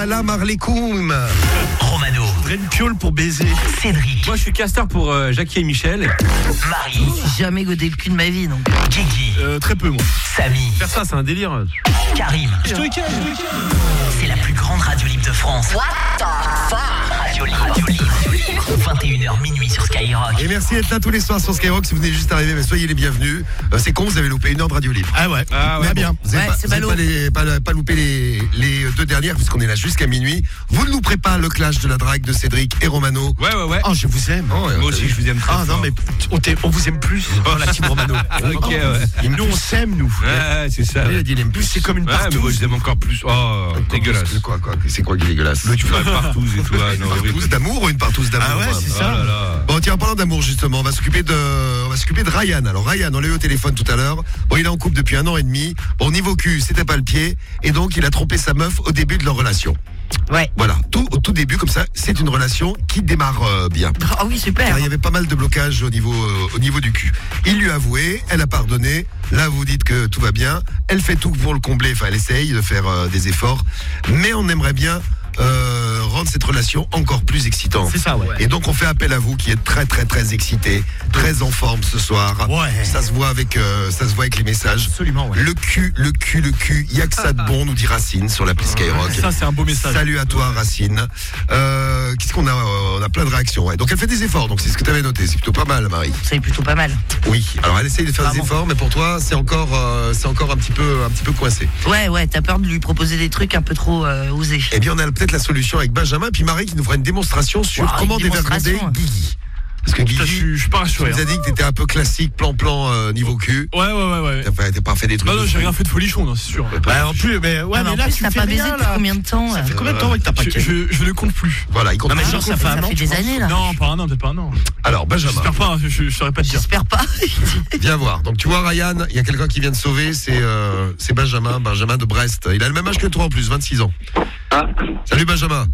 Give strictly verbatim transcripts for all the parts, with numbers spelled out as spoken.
Salam Arlekoum. Romano. Faudrait une piole pour baiser. Cédric. Moi je suis casteur pour euh, Jackie et Michel. Marie. J'ai jamais godé le cul de ma vie, donc. Guigui. Euh, très peu, moi. Samy. Faire ça c'est un délire. Karim. Je te ken, je te ken. C'est la plus grande radio libre de France. What the fuck? Radio libre. Radio libre. vingt et une heures minuit sur Skyrock. Et merci d'être là tous les soirs sur Skyrock. Si vous venez juste d'arriver, soyez les bienvenus. Euh, c'est con, vous avez loupé une heure de radio libre. Ah ouais. Ah ouais, Mais bien. Vous n'avez Ouais, pas, c'est vous avez ballot. pas, les- pas, pas loupé les, les deux dernières, puisqu'on est là jusqu'à minuit. Vous ne louperez pas le clash de la drague de Cédric et Romano. Ouais ouais ouais. Oh, je vous aime. Oh, ouais, Moi aussi je vous aime très Ah non, fort. mais on, t'aime- on vous aime plus dans la team Romano. Ok ouais. Nous, on s'aime, nous. Ouais c'est ça. Il a dit il aime Plus, plus. c'est comme une Ouais mais moi partouze. je les aime encore plus. Oh dégueulasse. C'est quoi, quoi C'est quoi qui est dégueulasse? Tu fais partouze et tout. Ah, non, Une partouze horrible. d'amour ou une partouze d'amour? Ah ouais, c'est Oh ça. là là. Bon, tiens, en parlant d'amour, justement, on va s'occuper de, on va s'occuper de Ryan. Alors, Ryan, on l'a eu au téléphone tout à l'heure. Bon, il est en couple depuis un an et demi. Bon, niveau cul, c'était pas le pied. Et donc, il a trompé sa meuf au début de leur relation. Ouais. Voilà. Tout, au tout début, comme ça, c'est une relation qui démarre euh, bien. Ah oui, super. Car il y avait pas mal de blocages au niveau, euh, au niveau du cul. Il lui a avoué, elle a pardonné. Là, vous dites que tout va bien. Elle fait tout pour le combler. Enfin, elle essaye de faire euh, des efforts. Mais on aimerait bien euh, rendre cette relation encore plus excitante. C'est ça, ouais. Et donc, on fait appel à vous qui êtes très, très, très excité, très en forme ce soir. Ouais. Ça se voit avec, euh, ça se voit avec les messages. Absolument, ouais. Le cul, le cul, le cul. Il y a que ça de bon, nous dit Racine sur l'appli Skyrock. Ça, c'est un beau message. Salut à toi, Racine. Euh, qu'est-ce qu'on a euh, On a plein de réactions. Ouais. Donc elle fait des efforts. Donc c'est ce que tu avais noté. C'est plutôt pas mal, Marie. C'est plutôt pas mal. Oui. Alors elle essaye de faire des Vraiment. efforts, mais pour toi, c'est encore, euh, c'est encore un petit peu, un petit peu coincé. Ouais, ouais, t'as peur de lui proposer des trucs un peu trop euh, osés. Eh bien, on a peut-être la solution avec Benjamin, puis Marie qui nous fera une démonstration sur Wow, comment une dévergonder démonstration. Guigui. Parce que Putain, je Guigui, suis- je suis pas tu rassuré. nous as hein. dit que t'étais un peu classique, plan-plan euh, niveau cul. Ouais, ouais, ouais, ouais. T'as pas, t'as pas fait des trucs. Non, non, de j'ai fou. rien fait de folichon, non, c'est sûr. Bah, en plus, mais ouais, Ah, mais mais en là, plus, tu t'as fais pas baisé rien, depuis là. combien de temps Ça euh fait combien de temps ouais, que t'as pas Je, ken je, je ne compte plus. Voilà, il compte Non, mais pas. genre, ça fait un Ça an. fait tu des penses années, là. Non, pas un an, peut-être pas un an. Alors, Benjamin, J'espère pas, je, je, je saurais pas te dire. J'espère pas. viens voir. Donc, tu vois, Ryan, il y a quelqu'un qui vient de sauver, c'est euh, c'est Benjamin, Benjamin de Brest. Il a le même âge que toi en plus, vingt-six ans. Ah. Salut, Benjamin.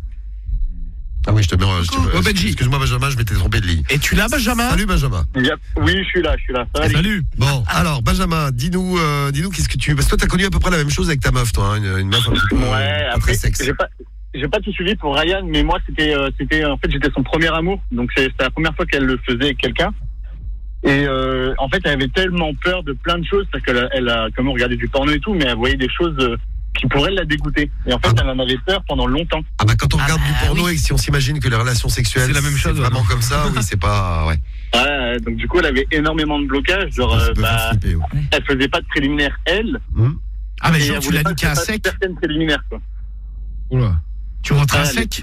Ah oui, je te mets. je te- Oh, Benji. Excuse-moi, Benjamin, je m'étais trompé de ligne. Et tu l'as, Benjamin? Salut, Benjamin. Yep. Oui, je suis là, je suis là. Ça va, les- Salut. Bon, alors, Benjamin, dis-nous, euh, dis-nous, qu'est-ce que tu. Parce que toi, t'as connu à peu près la même chose avec ta meuf, toi, hein, une, une meuf un petit peu. Ouais, pas après, très sexe. j'ai pas, j'ai pas tout suivi pour Ryan, mais moi, c'était, euh, c'était, en fait, j'étais son premier amour. Donc, c'est- c'était la première fois qu'elle le faisait avec quelqu'un. Et, euh, en fait, elle avait tellement peur de plein de choses, parce qu'elle a, elle a, comme on regardait du porno et tout, mais elle voyait des choses euh, qui pourraient la dégoûter. Et en fait, Ah. elle en avait peur pendant longtemps. Ah bah quand on Ah regarde bah du porno oui. et que si on s'imagine que les relations sexuelles C'est la même chose, vraiment ouais. comme ça, oui c'est pas ouais. Ouais, donc du coup, elle avait énormément de blocages. Genre, Ça euh, peut faire bah, flipper, ouais. elle faisait pas de préliminaires, elle. Ah, mais et genre, elle tu voulait l'as pas niqué à faire sec? certaines préliminaires, quoi. Oula. Tu rentres à Ah, sec?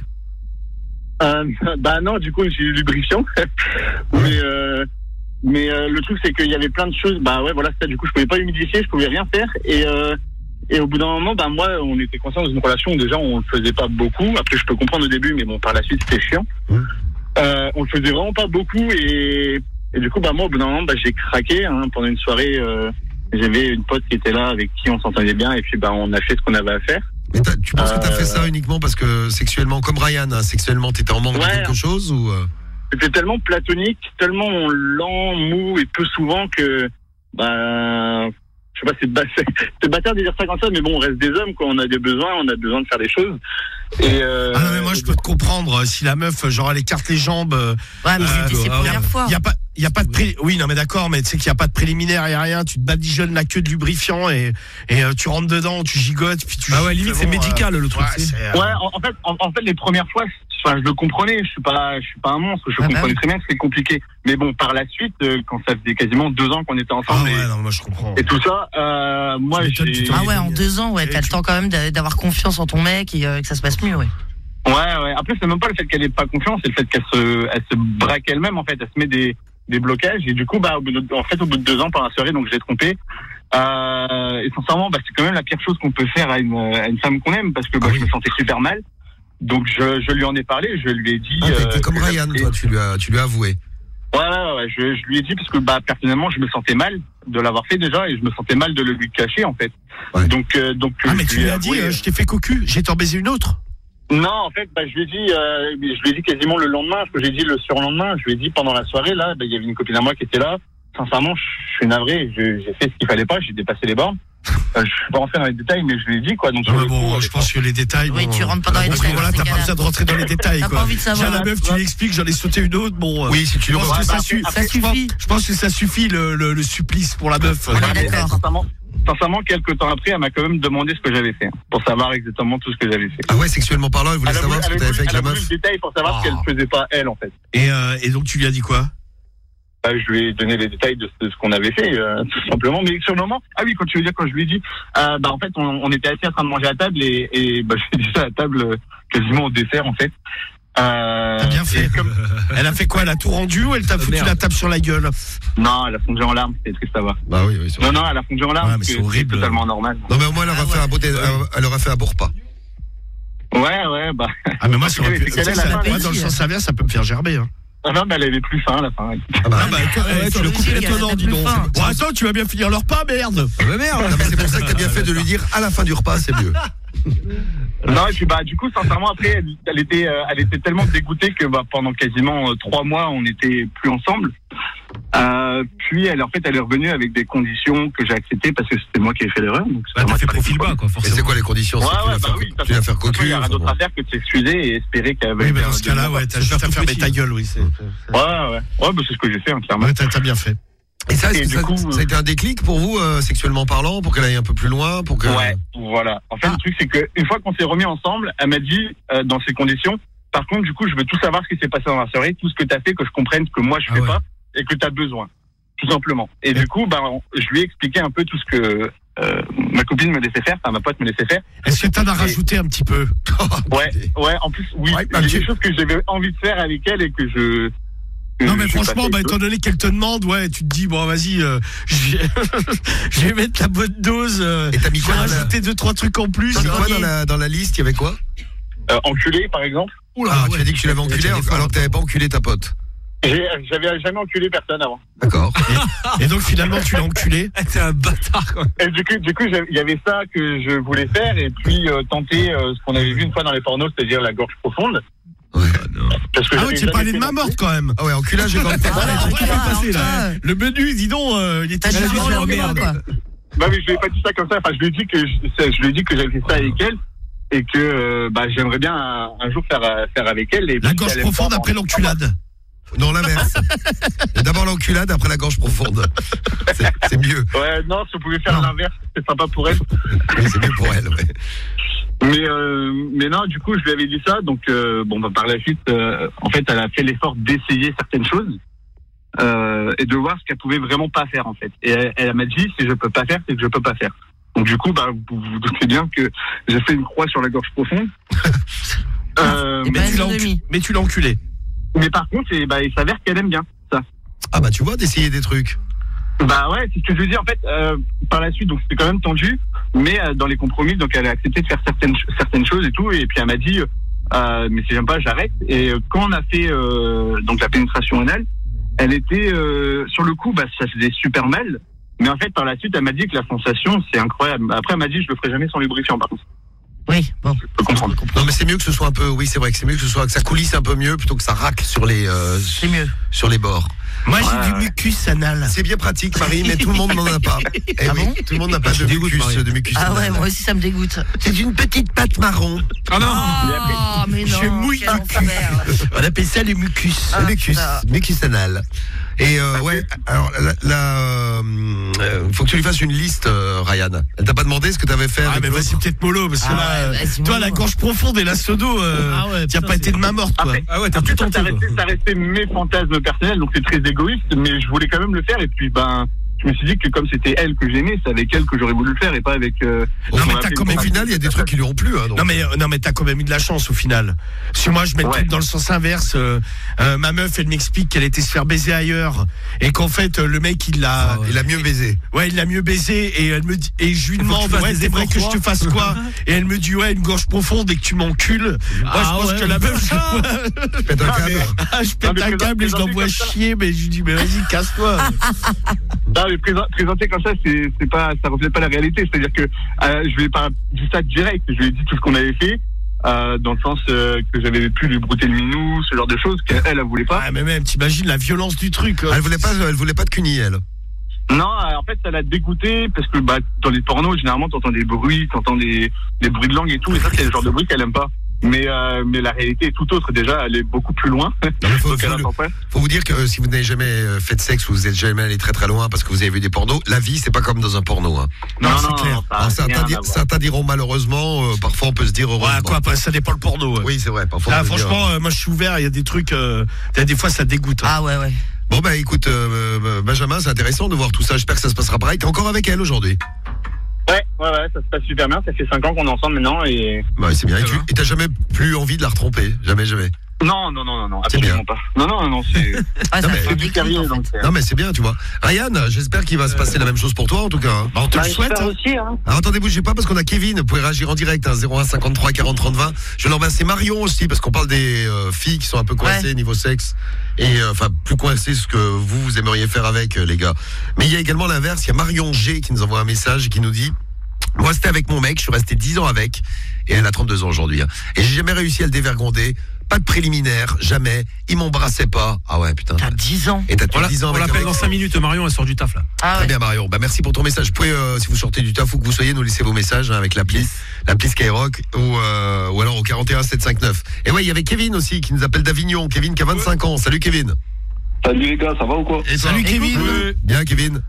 Euh, bah non, du coup, j'ai eu lubrifiant. mais euh, mais euh, le truc, c'est qu'il y avait plein de choses. Bah ouais, voilà, ça. Du coup, je pouvais pas humidifier, je pouvais rien faire. Et euh, et au bout d'un moment, bah moi, on était conscients dans une relation où déjà on le faisait pas beaucoup. Après, je peux comprendre au début, mais bon, par la suite, c'était chiant. Mmh. Euh, on le faisait vraiment pas beaucoup. Et et du coup, bah moi, au bout d'un moment, bah j'ai craqué. Hein, pendant une soirée, euh, j'avais une pote qui était là, avec qui on s'entendait bien. Et puis, bah on a fait ce qu'on avait à faire. Mais t'as- tu penses que t'as Euh, fait ça uniquement parce que sexuellement, comme Ryan, hein, sexuellement t'étais en manque de Ouais. quelque chose ou euh C'était tellement platonique, tellement lent, mou et peu souvent que, bah, je sais pas, c'est, ba- c'est, c'est bâtard de dire ça comme ça, mais bon, on reste des hommes, quoi. On a des besoins, on a besoin de faire des choses. Et euh, Ah non, mais moi, je peux te comprendre. Si la meuf, genre, elle écarte les jambes. euh, Ouais, mais Euh, c'était ses bah, premières fois. Il y a pas, il y a pas de pré... Oui, non, mais d'accord, mais tu sais qu'il y a pas de préliminaire, il y a rien. Tu te badigeonnes la queue de lubrifiant et, et euh, tu rentres dedans, tu gigotes, puis tu. Ah ouais, limite, c'est bon, médical, le truc, Ouais, c'est- c'est, euh, ouais, en, en fait, en, en fait, les premières fois, enfin, je le comprenais. Je suis pas, je suis pas un monstre. Je Ah bah comprenais oui. très bien que c'était compliqué. Mais bon, par la suite, euh, quand ça faisait quasiment deux ans qu'on était Ah ensemble ouais, et, non, moi je comprends. et tout ça, euh, moi, Tu m'étonnes, j'ai, tu t'en Ah ouais, en deux ans, ouais, Et t'as le tu- temps quand même d'a- d'avoir confiance en ton mec et euh, que ça se passe mieux, ouais. ouais, ouais. Après, c'est même pas le fait qu'elle ait pas confiance, c'est le fait qu'elle se, elle se braque elle-même, en fait. Elle se met des, des blocages. Et du coup, bah, au bout de, en fait, au bout de deux ans, par la soirée, donc, je l'ai trompé. Euh, et sincèrement, bah, c'est quand même la pire chose qu'on peut faire à une, à une femme qu'on aime, parce que, bah, Ah oui. je me sentais super mal. Donc, je, je lui en ai parlé, je lui ai dit. Ah, t'as été euh, comme que Ryan, j'avais- toi, tu lui as, tu lui as avoué. Ouais, ouais, ouais, je, je lui ai dit parce que bah personnellement je me sentais mal de l'avoir fait déjà et je me sentais mal de le lui cacher en fait. Ouais. Donc euh, donc Ah, mais je tu lui ai lui as dit, avoué, euh, je t'ai fait cocu, j'ai t'en baisé une autre. Non, en fait, bah, je lui ai dit, euh, je lui ai dit quasiment le lendemain, ce que j'ai dit le surlendemain. Je lui ai dit pendant la soirée là, bah, il y avait une copine à moi qui était là. Sincèrement, je suis navré, je- j'ai fait ce qu'il fallait pas, j'ai dépassé les bornes. Euh, je suis pas rentré dans les détails, mais je lui ai dit, quoi. Donc, Ah, sur mais le bon, coup, je pense que les détails. Oui, bon, tu rentres pas dans les à ce détails, moment-là, dans t'as ces pas cas-là. besoin de rentrer dans les détails, T'as quoi. pas envie de savoir. Tiens, la meuf, tu lui expliques, j'en ai sauté une autre, bon. euh, Oui, si tu je lui pense Ouais, que bah, ça, après- suffit. après, Ça Je pense- suffit. Je pense que ça suffit le, le, le supplice pour la meuf. On est d'accord. Sincèrement, sincèrement, quelques temps après, elle m'a quand même demandé ce que j'avais fait, hein, pour savoir exactement tout ce que j'avais fait. Ah ouais, sexuellement parlant, elle voulait Elle a voulu, savoir ce que elle a t'avais fait voulu- avec la elle a voulu meuf. le détail pour savoir Ah. ce qu'elle faisait pas elle, en fait. Et, euh, et donc, tu lui as dit quoi? Bah, je lui ai donné les détails de ce, de ce qu'on avait fait, euh, tout simplement. Mais sur le moment, ah oui, quand tu veux dire, quand je lui ai dit, euh, bah en fait, on, on était assis en train de manger à table et, et bah, je lui ai dit ça à table euh, quasiment au dessert, en fait. Euh, T'as bien fait. et comme- Elle a fait quoi? Elle a tout rendu ou elle t'a foutu merde. la table sur la gueule? Non, elle a fondu en larmes, c'était triste à voir. Bah oui, oui. c'est vrai. Non, non, elle a fondu en larmes, Ouais, mais parce c'est que horrible. totalement normal. Non, mais au moins, elle aura Ah fait ouais. un beau, dé- euh, elle aura fait un beau repas. Ouais, ouais, bah. Ah, mais moi, ça aurait pu. C'est qu'elle ça, est ça- la fin, moi, dans le sens inverse, ça peut me faire gerber, hein. Ah non, mais elle avait plus faim à la fin. Ah bah, Ah bah, toi, ouais, eh, tu toi le aussi, coupes elle a étonnant, peut-être dis plus donc. faim. Bon, attends, tu vas bien finir le repas, merde. Ah bah merde. non, mais c'est pour ça que t'as bien fait de lui dire à la fin du repas, c'est mieux. Non, et puis bah du coup, sincèrement, après, elle, elle était, euh, elle était tellement dégoûtée que bah, pendant quasiment euh, trois mois, on n'était plus ensemble. Euh, puis elle, en fait, elle est revenue avec des conditions que j'ai acceptées parce que c'était moi qui ai fait l'erreur. Donc c'est Bah, moi t'as qui fait ai profil choix. bas, quoi, Et forcément. c'est quoi les conditions? Ouais, C'est que tu ouais, vas bah faire- oui. tu vas faire cocu. Il y a rien enfin, d'autre bon. à faire que de s'excuser et espérer qu'elle Oui, mais euh, dans ce cas-là, ouais, t'as se juste faire à tout fermer petit. ta gueule, oui. c'est- Ouais, ouais. Ouais, bah c'est ce que j'ai fait, hein, clairement. Ouais, t'as t'as bien fait. Et ça, est-ce Et que du ça, coup, ça a été un déclic pour vous, euh, sexuellement parlant, pour qu'elle aille un peu plus loin, pour que. Ouais, voilà. En fait, le truc, c'est que une fois qu'on s'est remis ensemble, elle m'a dit, euh, dans ces conditions, par contre, du coup, je veux tout savoir ce qui s'est passé dans la soirée, tout ce que t'as fait, que je comprenne ce que moi je Ah fais ouais. pas et que t'as besoin, tout simplement. Et du coup, bah, on- je lui ai expliqué un peu tout ce que euh, ma copine me laissait faire, enfin ma pote me laissait faire. Est-ce que t'en as rajouté un petit peu? Ouais, ouais. En plus, oui, Ouais, il y a ok. des choses que j'avais envie de faire avec elle et que je. que Non, mais je franchement, passais bah, et tout. étant donné qu'elle te demande, ouais, tu te dis, bon, vas-y, euh, je vais- je vais mettre la bonne dose. euh, Et t'as mis je quoi vais dans la- rajouter deux, trois trucs en plus. T'as mis hein. quoi dans la, dans la liste? Il y avait quoi? Euh, enculé, par exemple. Ah, tu as dit que tu l'avais enculé alors alors que t'avais pas enculé ta pote. J'ai- J'avais jamais enculé personne avant. D'accord. Et donc, finalement, tu l'as enculé. Ah, t'es un bâtard, quoi. Et du coup, du coup, j'avais- il y avait ça que je voulais faire et puis euh, tenter euh, ce qu'on avait vu une fois dans les pornos, c'est-à-dire la gorge profonde. Ouais. Parce que Ah j'avais ouais, tu jamais parlé de fait ma non morte quand même. Ah ouais, enculage et gorge Voilà, profonde. Ah, voilà, pas passé, là. enfin, Le menu, dis donc, euh, il était T'as déjà dit en en merde. quoi. Bah oui, je lui ai pas dit ça comme ça. Enfin, je lui ai dit que je, je lui ai dit que j'avais fait ça avec elle et que euh, bah j'aimerais bien un, un jour faire euh, faire avec elle. Et La puis, gorge elle aime profonde pas, après bon, l'enculade. Non, l'inverse. D'abord l'enculade, après la gorge profonde. C'est c'est mieux. Ouais, non, si vous pouvez faire Non. l'inverse, c'est sympa pour elle. Oui, c'est mieux pour elle. Ouais. Mais euh, mais non, du coup, je lui avais dit ça. Donc euh, bon, bah, par la suite, euh, en fait, elle a fait l'effort d'essayer certaines choses euh, et de voir ce qu'elle pouvait vraiment pas faire en fait. Et elle, elle m'a dit, si je peux pas faire, c'est que je peux pas faire. Donc du coup, bah vous vous doutez bien que j'ai fait une croix sur la gorge profonde. Euh, Et mais, ben, Mais tu l'as une encu- demi. mais tu l'as enculé. mais par contre, et, bah, il s'avère qu'elle aime bien ça. Ah bah tu vois, d'essayer des trucs. Bah ouais, c'est ce que je veux dire en fait. Euh, par la suite, donc c'était quand même tendu, mais euh, dans les compromis, donc elle a accepté de faire certaines certaines choses et tout, et puis elle m'a dit, euh, mais si j'aime pas, j'arrête. Et euh, quand on a fait euh, donc la pénétration anale, elle était euh, sur le coup, bah ça faisait super mal, mais en fait par la suite, elle m'a dit que la sensation c'est incroyable. Après, elle m'a dit, je le ferai jamais sans lubrifiant par contre. Oui, bon. Je peux comprendre. Non mais c'est mieux que ce soit un peu. Oui, c'est vrai que c'est mieux que ce soit que ça coulisse un peu mieux plutôt que ça racle sur les euh, C'est mieux. sur les bords. Moi, j'ai Ouais, du ouais. mucus anal. C'est bien pratique, Marie, mais tout le monde n'en a pas. Eh Ah oui, bon tout le monde n'a pas de dégoûte, mucus, Marie. de mucus. Ah ouais, anal. moi aussi, ça me dégoûte. C'est une petite pâte marron. Ah non. Ah, mais non. Je mouille quel le cul. enfer. On appelle ça le mucus. Ah, Le mucus, ça. mucus anal. Et euh, ouais, alors là, là, euh, euh, faut que tu lui fasses une liste, euh, Ryan. Elle t'a pas demandé ce que t'avais fait Ah, avec mais l'autre vas-y, peut-être mollo, parce que Ah là, ouais, euh, vas-y, toi, mollo. la gorge profonde et la sodo, euh, Ah ouais, t'as putain, pas été c'est- de ma morte, toi. Après, Ah ouais, t'as Après, tout ça, ça tenté, quoi. restait, ça restait mes fantasmes personnels, donc c'est très égoïste, mais je voulais quand même le faire. Et puis, ben, je me suis dit que comme c'était elle que j'aimais, c'est avec elle que j'aurais voulu le faire et pas avec. Euh, Non, ce qu'on mais a t'as fait comme une au final, il y a des trucs qui lui ont plu. Hein, donc. Non mais euh, non mais t'as quand même eu de la chance au final. Si moi je mets le Ouais. truc dans le sens inverse, euh, euh, ma meuf elle m'explique qu'elle était se faire baiser ailleurs et qu'en fait euh, le mec il l'a, Ah ouais. Il a mieux baisé. ouais il l'a mieux baisé et elle me dit et je lui Faut que tu demande fasses ouais des c'est vrai efforts, que je te toi. fasse quoi et elle me dit ouais une gorge profonde et que tu m'encules. Moi je Ah pense ouais. que la meuf je, Pète un Ah, câble. mais- ah, je Non, pète mais un présent- câble et je présenter l'envoie comme ça. chier mais je lui dis mais vas-y casse-toi. Non, mais présen- présenter comme ça, c'est, c'est pas, ça reflète pas la réalité. C'est-à-dire que euh, je lui ai pas dit ça direct. Je lui ai dit tout ce qu'on avait fait, euh, dans le sens euh, que j'avais pu lui brouter le minou, ce genre de choses qu'elle, elle, elle voulait pas. Ah mais même t'imagines la violence du truc. Elle voulait pas, elle voulait pas de cuni, elle. Non, en fait, ça l'a dégoûté parce que bah, dans les pornos, généralement, t'entends des bruits, t'entends des, des bruits de langue et tout, et ça, c'est le genre de bruit qu'elle aime pas. Mais, euh, mais la réalité est tout autre. Déjà, elle est beaucoup plus loin. Non, mais faut, Donc, elle faut, attend pas. faut vous dire que si vous n'avez jamais euh, fait de sexe ou vous n'êtes jamais allé très très loin parce que vous avez vu des pornos, la vie c'est pas comme dans un porno. Hein. Non, Non, c'est non, clair. non, ça a Alors, certains, rien di- à voir. certains diront malheureusement, euh, parfois on peut se dire heureusement. Ouais, quoi, après, ça dépend le porno. Ouais. Oui, c'est vrai. Parfois, Ah, on peut se dire- franchement, euh, moi je suis ouvert, il y a des trucs, euh, il y a des fois ça dégoûte. hein. Ah ouais, ouais. Bon bah écoute, euh, euh, Benjamin, c'est intéressant de voir tout ça. J'espère que ça se passera pareil. T'es encore avec elle aujourd'hui? Ouais, ouais, ouais, ça se passe super bien. Ça fait cinq ans qu'on est ensemble maintenant et. Ouais, c'est bien. Et, Ça tu, va. et t'as jamais plus envie de la retromper? Jamais, jamais. Non, non, non, non, non, C'est absolument pas. Non, non, non, c'est. Ah, Non, ça mais- fait C'est des du sérieux, clics, en donc. fait. euh, Non mais c'est bien, tu vois. Ryan, j'espère qu'il va se passer la même chose pour toi en tout cas. hein. Bah, on te bah, le souhaite. j'espère hein. aussi, hein. Alors attendez, bougez pas parce qu'on a Kevin. Vous pouvez réagir en direct. Hein, zéro un cinquante-trois quarante trente vingt. Je vais l'embrasser Marion aussi parce qu'on parle des euh, filles qui sont un peu coincées Ouais. niveau sexe et euh, enfin plus coincées ce que vous vous aimeriez faire avec euh, les gars. Mais il y a également l'inverse. Il y a Marion G qui nous envoie un message et qui nous dit: moi c'était avec mon mec, je suis resté dix ans avec et elle a trente-deux ans aujourd'hui. Hein, et j'ai jamais réussi à le dévergonder. Pas de préliminaire, jamais. Il m'embrassait pas. Ah ouais putain. T'as dix ans. Et t'as On depuis l'a- dix ans on avec un l'appelle mec. dans cinq minutes, Marion, elle sort du taf là. Ah Très ouais. bien Marion, bah merci pour ton message. Vous pouvez, euh, si vous sortez du taf ou que vous soyez, nous laisser vos messages hein, avec l'appli, l'appli Skyrock ou, euh, ou alors au quarante et un sept cent cinquante-neuf. Et ouais, il y avait Kevin aussi qui nous appelle d'Avignon. Kevin qui a vingt-cinq ans. Salut Kevin. Salut les gars, ça va ou quoi? Et salut Et Kevin. coucou. Bien Kevin.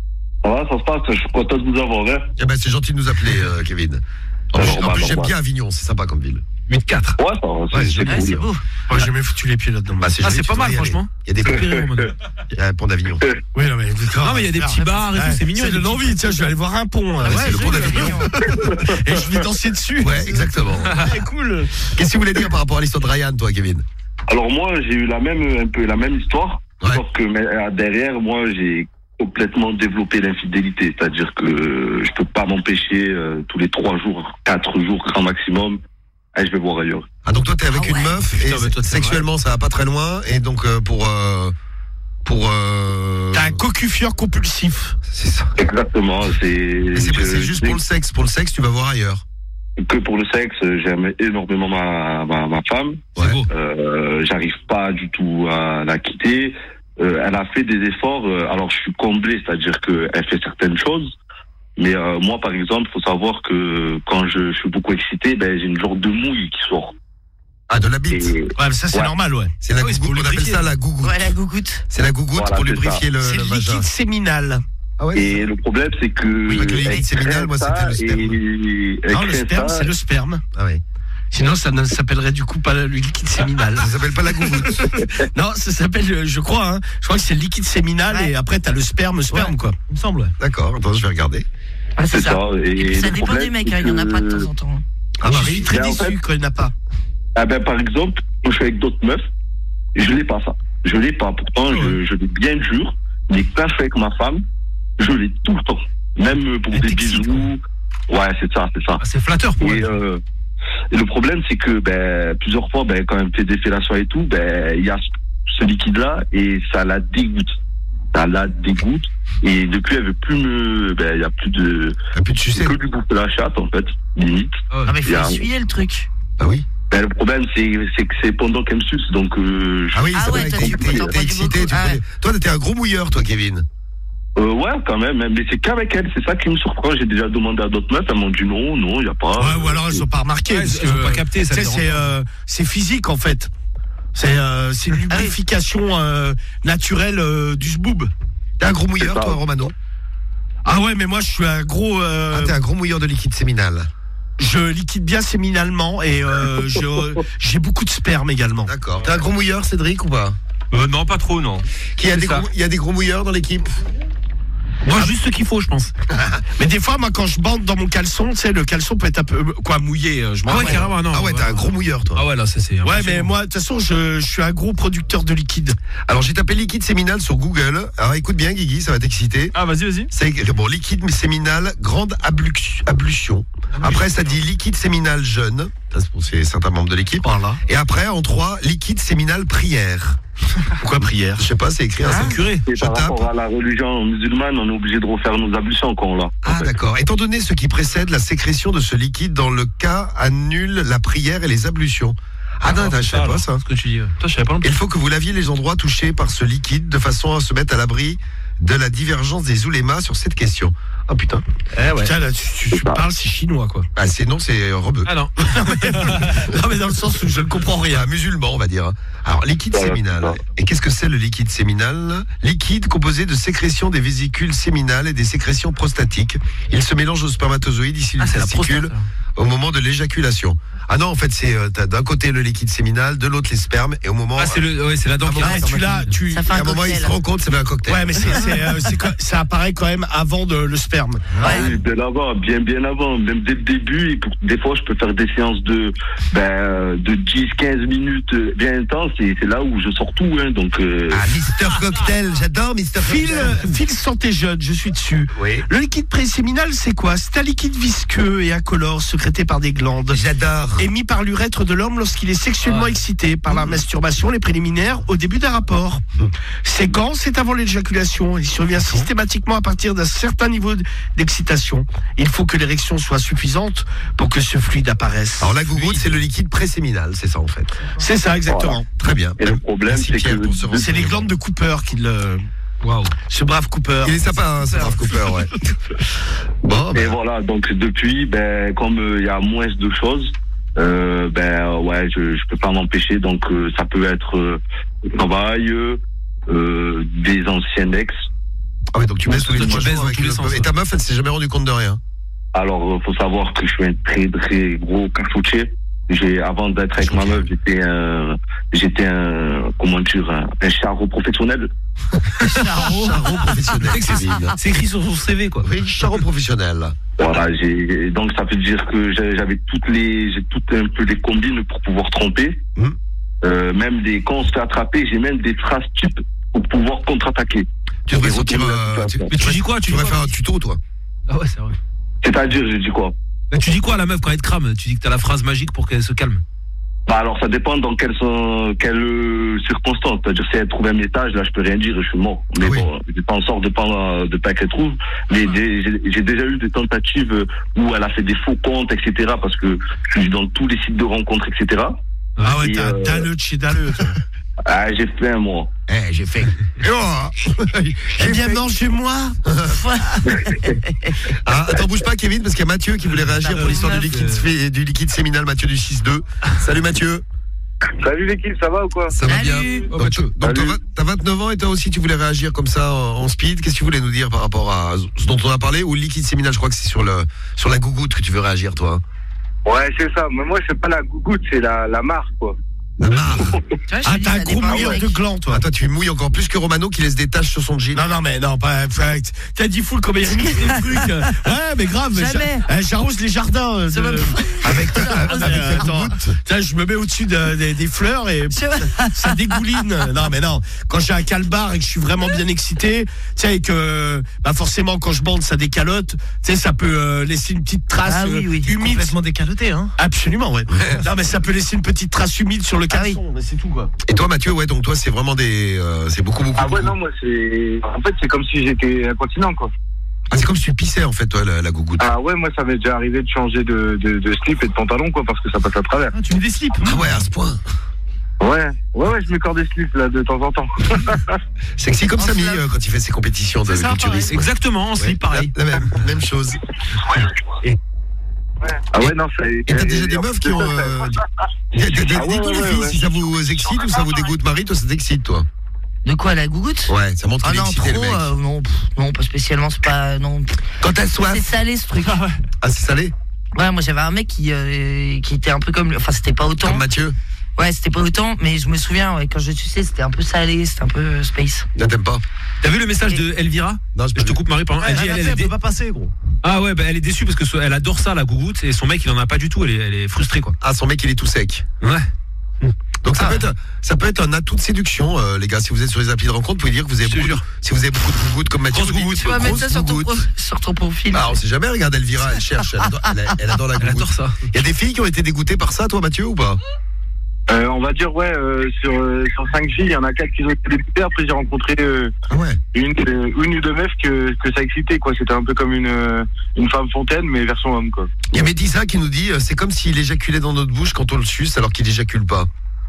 Ça va, ça se passe, je suis content de vous avoir, hein. Eh ben, c'est gentil de nous appeler euh, Kevin. En plus, Alors, en bah, plus, j'aime normal. bien Avignon, c'est sympa comme ville. huit quatre. Ouais, ça va, Ouais, c'est c'est c'est Ouais, c'est cool. beau. Ouais, j'ai jamais foutu les pieds là-dedans. Bah, Ah, joli, c'est tu pas devrais mal, y aller. franchement. Il y a des Préféré, Romano. Il y a un pont d'Avignon. Oui, non, mais d'accord. Non, mais il y a des petits bars et tout, c'est mignon. Ça il y a donne des envie, tiens, je vais aller voir un pont. Ah, euh, ouais, c'est le j'ai pont vu d'Avignon. Et je vais danser dessus. Ouais, exactement. C'est cool. Qu'est-ce que tu voulais dire par rapport à l'histoire de Ryan, toi, Kevin? Alors moi, j'ai eu la même, un peu la même histoire, Ouais. sauf que mais, euh, derrière, moi, j'ai complètement développé l'infidélité, c'est-à-dire que je peux pas m'empêcher euh, tous les trois jours, quatre jours, grand maximum, et je vais voir ailleurs. Ah, donc toi, t'es avec Ah une ouais. meuf Putain, et mais toi, c'est sexuellement, ça va pas très loin. Et donc, euh, pour. Euh, pour. Euh, T'as un cocufieur compulsif. c'est ça. Exactement, c'est. Et c'est je- c'est juste pour le sexe. Pour le sexe, tu vas voir ailleurs. que pour le sexe, j'aime énormément ma, ma, ma femme. Ouais. C'est beau. Euh, j'arrive pas du tout à la quitter. Euh, elle a fait des efforts. euh, alors je suis comblé, c'est-à-dire qu'elle fait certaines choses. Mais euh, moi, par exemple, faut savoir que quand je, je suis beaucoup excité, ben j'ai une genre de mouille qui sort. Ah, de la bite. Et Ouais, mais ça c'est Ouais. normal, ouais. C'est la Ah oui, c'est gougoute. pour On appelle lubrifier. ça la gougoute. Ouais, la gougoute. C'est la gougoute Voilà, pour c'est lubrifier le, C'est le le vagin. liquide séminal. Ah ouais. et le problème, c'est que Oui, avec le liquide elle séminal, craint moi, ça c'était le sperme. et elle Non, le craint sperme, ça. c'est le sperme. Ah ouais. Sinon, ça ne s'appellerait du coup pas le liquide séminal. Ça s'appelle pas la gougoute. Non, ça s'appelle, euh, je crois, hein, je crois que c'est le liquide séminal Ouais. et après t'as le sperme, sperme quoi. Il me semble. Ouais. D'accord. Attends, je vais regarder. Ah, c'est C'est ça. ça. Et, Et puis ça le dépend problème, des mecs, c'est hein, il y en a pas de que- temps en temps. Ah bah Je oui. suis très Mais en déçu fait- quand il n'y en a pas. Ah ben, par exemple, quand je suis avec d'autres meufs, je l'ai pas ça. Je l'ai pas. Pourtant, je, je l'ai bien jure. Mais quand je suis avec ma femme, je l'ai tout le temps. Même pour Elle des t'excite, bisous. Ouais, c'est ça, c'est ça. Ah, c'est flatteur pour Et, elle. euh, et le problème, c'est que ben, plusieurs fois, ben, quand elle me fait des fellations et tout, ben, il y a ce liquide-là et ça la dégoûte. Ça la dégoûte. Et depuis, elle veut plus me. Ben, il y a plus de. Un peu de sucer. Que du bouffer la chatte, en fait, limite. Ah, mais Il y faut a un- essuyer le truc. Ah oui. Ben, le problème, c'est c'est que c'est pendant qu'elle me suce. Donc, euh, je- Ah oui, Ah c'est ouais, vrai. toi, T'es tu t'es- t'en t'es prends du excité. beaucoup. Tu Ah prenais- ouais. Toi, t'étais un gros mouilleur, toi, Kevin. Euh, ouais, quand même, mais c'est qu'avec elle, c'est ça qui me surprend. J'ai déjà demandé à d'autres meufs, elles m'ont dit non, non, il n'y a pas. Ouais, ou alors elles ont pas remarqué. Ouais, parce elles ont que, pas capté, ça tu sais, les c'est dérange euh, c'est physique en fait. C'est euh, c'est une Ah oui. lubrification euh, naturelle euh, du zboob. T'es un gros mouilleur, C'est ça. toi, Romano. Ah ouais, mais moi je suis un gros. euh, Ah, t'es un gros mouilleur de liquide séminal. je liquide bien séminalement et euh, je- j'ai beaucoup de sperme également. D'accord. T'es un gros mouilleur, Cédric, ou pas? Euh, non, pas trop, non. Qui a C'est des ça. gros- Il y a des gros mouilleurs dans l'équipe? Moi, juste ce qu'il faut, je pense. Mais des fois, moi, quand je bande dans mon caleçon, tu sais, le caleçon peut être un peu quoi mouillé. euh, Je m'en Ah ouais, fous. carrément, non. Ah ouais, t'es un gros mouilleur, toi. Ah ouais, là, ça c'est. Ouais, mais moi, de toute façon, je, je suis un gros producteur de liquide. Alors, j'ai tapé liquide séminal sur Google. Alors, écoute bien, Guigui, ça va t'exciter. Ah, vas-y, vas-y. C'est écrit, bon, liquide séminal, grande abluc- ablution. Après, ça dit liquide séminal jeune. Ça, c'est pour c'est certains membres de l'équipe. Voilà. Et après, en trois, liquide séminal prière. Pourquoi prière? Je sais pas, c'est écrit. hein, Hein c'est- Curé. Et Je par tape. rapport à la religion musulmane, on est obligé de refaire nos ablutions quand on l'a. en Ah, fait. d'accord. Étant donné ce qui précède la sécrétion de ce liquide dans le cas annule la prière et les ablutions. Ah, non, je sais pas ça. Ce que tu dis. Toi, je savais pas non plus. Il faut que vous laviez les endroits touchés par ce liquide de façon à se mettre à l'abri de la divergence des oulémas sur cette question. Oh putain. Eh ouais. Putain, là, tu, tu, tu parles, c'est chinois, quoi. Ah, c'est non, c'est rebeu. Ah non. Non, mais dans le sens où je ne comprends rien. Ah, musulman, on va dire. Alors, liquide Voilà, séminal. c'est ça. Et qu'est-ce que c'est le liquide séminal? Liquide composé de sécrétions des vésicules séminales et des sécrétions prostatiques. Il se mélange aux spermatozoïdes issus Ah, du c'est la testicule prostate. au moment de l'éjaculation. Ah non, en fait, c'est euh, t'as d'un côté le liquide séminal, de l'autre les spermes, et au moment. Ah, c'est le, ouais, c'est la dent qui Ouais, rentre. tu l'as, tu. Ça fait à un un moment, il cocktail. se rend compte, c'est un cocktail. Ouais, mais c'est, c'est, euh, c'est quoi- ça apparaît quand même avant de, le sperme. Oui, bien avant, bien bien avant, même dès le début. Et pour- des fois, je peux faire des séances de ben, de dix quinze minutes euh, bien intenses, et c'est là où je sors tout. Hein, donc, euh, Ah, Mister Cocktail, j'adore Mister Phil, Cocktail. Phil Santé Jeune, je suis dessus. Oui. Le liquide préséminal, c'est quoi? C'est un liquide visqueux et incolore sécrété par des glandes. J'adore. Émis par l'urètre de l'homme lorsqu'il est sexuellement Ouais. excité par la masturbation, les préliminaires au début d'un rapport. C'est quand? C'est avant l'éjaculation. Il survient systématiquement à partir d'un certain niveau d'excitation. Il faut que l'érection soit suffisante pour que ce fluide apparaisse. Alors la gougoute, c'est le liquide préséminal, c'est ça en fait. C'est ça, exactement. Très bien. et le problème, Merci c'est Pierre que pour ce C'est les glandes de Cooper qui le... Waouh. Ce brave Cooper. Il est sympa, hein, ce brave Cooper, ouais. Bon, Et ben, voilà, donc depuis, ben, comme euh, il y a moins de choses, euh, ben ouais, je, je peux pas m'empêcher. Donc euh, ça peut être euh, le travail, euh, des anciennes ex. ah ouais, donc tu baisses tous les Tu trois baisses jours dans avec tous les une- sens, Et ta meuf, elle s'est jamais rendue compte de rien. Alors euh, faut savoir que je suis un très très gros cartouchier. J'ai avant d'être avec ma meuf, j'étais un, j'étais un, comment dire, un, un charreau professionnel. Charreau professionnel. C'est- c'est- Kevin. C'est écrit sur son C V, quoi. Oui, charreau professionnel. Voilà, j'ai donc ça veut dire que j'ai- j'avais toutes les, j'ai toutes un peu les combines pour pouvoir tromper. Mhm. Euh, même des quand on se fait attraper, j'ai même des phrases types pour pouvoir contre-attaquer. Tu devrais Et sortir. retourner euh, la tu, situation. Mais tu dis quoi? tu Tu dis devrais quoi? faire un tuto, toi. Ah ouais, c'est vrai. C'est-à-dire, je dis quoi? Bah, tu dis quoi à la meuf quand elle te crame? Tu dis que t'as la phrase magique pour qu'elle se calme. Bah alors ça dépend dans quelles sont quelles euh, circonstances. C'est-à-dire si elle trouve un message, là je peux rien dire, je suis mort. Mais Ah oui. bon, je fais en sorte de pas de pas qu'elle trouve. Mais des- j'ai j'ai déjà eu des tentatives où elle a fait des faux comptes, et cetera. Parce que je suis dans tous les sites de rencontres, et cetera. Ah ouais, Et, t'as euh, dalleux de chez dalleux. toi. Ah, j'ai fait un mois. Eh, j'ai fait. Oh Eh bien, mangez-moi. Ah, attends, bouge pas, Kevin, parce qu'il y a Mathieu qui voulait réagir pour l'histoire du liquide, spé- du liquide séminal, Mathieu du six deux. Salut Mathieu. Salut l'équipe, ça va ou quoi? Ça va Salut. bien. Oh, Donc, Mathieu. tu- donc, t'as Salut. vingt- t'as vingt-neuf ans et toi aussi tu voulais réagir comme ça en, en speed. Qu'est-ce que tu voulais nous dire par rapport à ce dont on a parlé ou le liquide séminal? Je crois que c'est sur le sur la gougoute que tu veux réagir, toi. Ouais, c'est ça. Mais moi, c'est pas la gougoute, c'est la, la marque, quoi. La marre. Tu vois, je Ah, te dis, t'as ça un gros dépend, mouilleur mec. de gland, toi. Ah, toi tu mouilles encore plus que Romano qui laisse des taches sur son jean. Non, non, mais non, pas. pas- T'as dit full comme il remix des trucs. euh. Ouais, mais grave. mais Jamais. j'a- euh, J'arrose les jardins. euh, C'est de- même- Avec ta, Ah, mais, avec ta attends. gougoute. Tiens, je me mets au-dessus de- des- des fleurs et Je- ça dégouline. Non, mais non. Quand j'ai un calbar et que je suis vraiment bien excité, tu sais, et que bah forcément quand je bande ça décalote, tu sais, ça peut euh, laisser une petite trace Ah oui, euh, oui. humide. Complètement décaloté, hein. Absolument, ouais. Non, mais ça peut laisser une petite trace humide sur le Ah oui. caleçon, mais c'est tout, quoi. Et toi Mathieu, ouais, donc toi c'est vraiment des, euh, c'est beaucoup beaucoup. Ah ouais, beaucoup. non, moi, c'est. En fait, c'est comme si j'étais incontinent, quoi. Ah, c'est comme si tu pissais en fait toi la, la gougoute. Ah ouais, moi, ça m'est déjà arrivé de changer de, de, de slip et de pantalon, quoi, parce que ça passe à travers. Ah, tu mets des slips. Ah ouais, à ce point. Ouais, ouais, ouais, je m'écorde des slips, là, de temps en temps. Sexy comme En Samy slip. euh, quand il fait ses compétitions de C'est ça, pareil. culturisme. Exactement, en Ouais, slip, pareil. La, la même, même chose. Ah ouais, non, ça. Et t'as déjà des meufs qui ont. Euh, d- d- d- Ah ouais, Dites-nous les ouais, filles ouais. si ça vous excite ou ça vous dégoûte. Marie, toi ça t'excite toi. De quoi, la gougoute? Ouais, ça montre Ah qu'il est non, excité trop, le mec. euh, non, pff, non, pas spécialement, c'est pas, non. Quand t'as C'est soif. salé, ce truc. Ah, c'est salé. Ouais, moi, j'avais un mec qui, euh, qui était un peu comme, enfin, c'était pas autant. Comme Mathieu. Ouais, c'était pas autant, mais je me souviens, ouais, quand je suçais, c'était un peu salé, c'était un peu euh, space. Non, t'aimes pas. T'as vu le message de Elvira? Non, j'ai Je pas te vu. coupe Marie, pardon. Elle dit, elle, elle est dé- pas passer, gros. Ah ouais, bah, elle est déçue parce que so- elle adore ça, la gougoute, et son mec il en a pas du tout, elle est, elle est frustrée, quoi. Ah, son mec il est tout sec. Ouais. Donc ça, Ah. peut être, ça peut être un atout de séduction, euh, les gars. Si vous êtes sur les applis de rencontre, vous pouvez dire que vous avez Je te beaucoup. De, jure. si vous avez beaucoup de gougoutes comme Mathieu. Grosse vous dites, gougoute. Tu vas mettre grosse ça sur ton, gougoute. pro- sur ton profil. Ah, on sait jamais. Regarde Elvira, elle cherche. Elle adore, elle, elle adore la Elle gougoute. adore ça. Il y a des filles qui ont été dégoûtées par ça, toi, Mathieu, ou pas? Euh, on va dire, ouais, euh, sur, euh, sur cinq filles, il y en a quatre qui ont été dégoûtées. Après, j'ai rencontré euh, Ah ouais. une, euh, une ou deux meufs que, que ça excitait, quoi. C'était un peu comme une, euh, une femme fontaine, mais version homme, quoi. Il y a Médissa qui nous dit, euh, c'est comme s'il éjaculait dans notre bouche quand on le suce alors qu'il éjacule pas.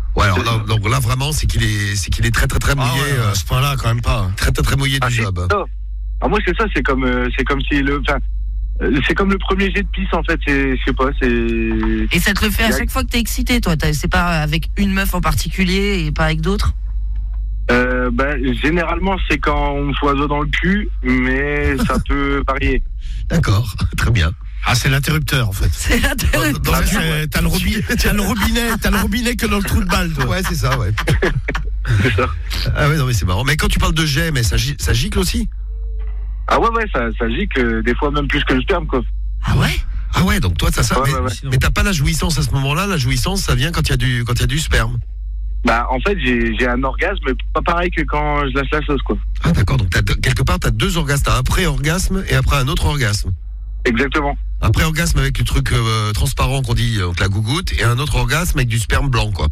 Ouais, alors là, donc là vraiment, c'est qu'il est, c'est qu'il est très très très mouillé. Ah ouais, euh, à ce point-là, quand même pas. très très très mouillé Ah, du c'est job. ça. Ah, moi, c'est ça, c'est comme, euh, c'est comme si le, enfin, euh, c'est comme le premier jet de pisse, en fait, c'est, je sais pas, c'est. Et ça te le fait à chaque fois que t'es excité, toi. T'as- C'est pas avec une meuf en particulier et pas avec d'autres. Euh, bah, généralement, c'est quand on me fout un doigt dans le cul, mais ça peut varier. D'accord, très bien. Ah, c'est l'interrupteur, en fait. C'est l'intérêt. Dans Ouais, la- c'est- T'as le, robinet, t'as le robinet, t'as le robinet que dans le trou de balle, toi. Ouais, c'est ça, ouais. C'est ça. Ah ouais, non mais c'est marrant. Mais quand tu parles de jet, mais ça, gi- ça gicle aussi? Ah ouais, ouais, ça, ça gicle, des fois même plus que le sperme, quoi. Ah ouais. Ah ouais, donc toi, t'as ça. Ouais, mais ouais, ouais. mais t'as pas la jouissance à ce moment-là. La jouissance, ça vient quand il y a du, quand il y a du sperme. Bah, en fait, j'ai, j'ai un orgasme, mais pas pareil que quand je lâche la sauce, quoi. Ah d'accord, donc t'as deux- quelque part, t'as deux orgasmes. T'as un pré-orgasme et après un autre orgasme. Exactement. Un pré-orgasme avec le truc euh, transparent qu'on dit, donc la gougoute, et un autre orgasme avec du sperme blanc, quoi.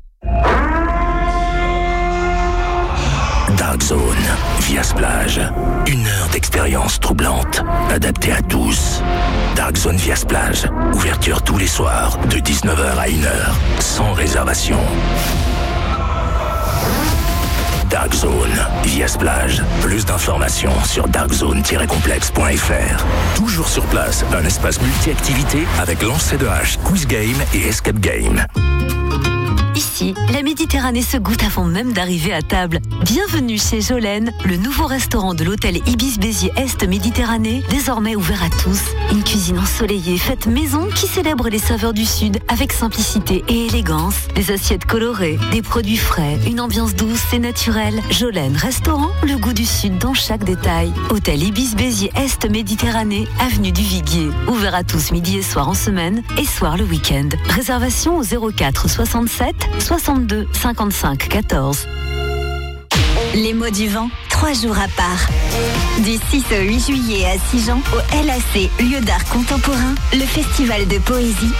Dark Zone, via Splage. Une heure d'expérience troublante, adaptée à tous. Dark Zone via Splage. Ouverture tous les soirs, de dix-neuf heures à une heure, sans réservation. Dark Zone, via Splage. Plus d'informations sur darkzone tiret complexe point f r. Toujours sur place, un espace multi-activité avec lancer de hache, quiz game et escape game. Ici, la Méditerranée se goûte avant même d'arriver à table. Bienvenue chez Jolène, le nouveau restaurant de l'hôtel Ibis Béziers Est Méditerranée, désormais ouvert à tous. Une cuisine ensoleillée faite maison qui célèbre les saveurs du Sud avec simplicité et élégance. Des assiettes colorées, des produits frais, une ambiance douce et naturelle. Jolène Restaurant, le goût du Sud dans chaque détail. Hôtel Ibis Béziers Est Méditerranée, avenue du Viguier. Ouvert à tous midi et soir en semaine et soir le week-end. Réservation au zéro quatre soixante-sept soixante-deux cinquante-cinq quatorze. Les mots du vent, trois jours à part. Du six au huit juillet à Sigean, au L A C, lieu d'art contemporain, le festival de poésie